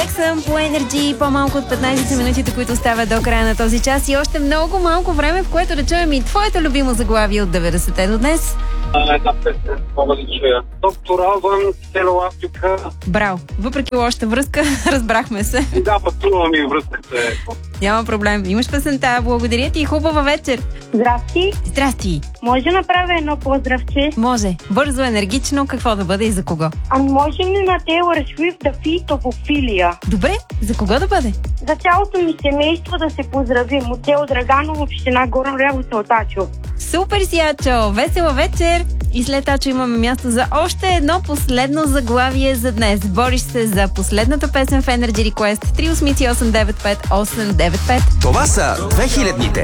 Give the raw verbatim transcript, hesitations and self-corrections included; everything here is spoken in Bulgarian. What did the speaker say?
Пак съм по Energy, по-малко от петнайсет минутите, които остават до края на този час и още много малко време, в което да чуем и твоето любимо заглавие от деветдесетте до днес. Една песен мога да чуя. Доктор Албан, Село Африка. Браво! Въпреки лошата връзка, разбрахме се. Да, пътувам и връзката. Няма проблем. Имаш песента. Благодаря ти и хубава вечер. Здрасти. Здрасти. Може да направя едно поздравче? Може. Бързо, енергично. Какво да бъде и за кого? Ами може ли на Тейлор Свифт да Feet of Ophelia? Добре. За кого да бъде? За цялото ми семейство да се поздравим. От село Драганово, община Горно Ряво, Ачо. Супер си, Ачо! Весела вечер! И след Ачо имаме място за още едно последно заглавие за днес. Бориш се за последната песен в Energy Request три осем осем девет пет осем девет пет. Това са две хилядните.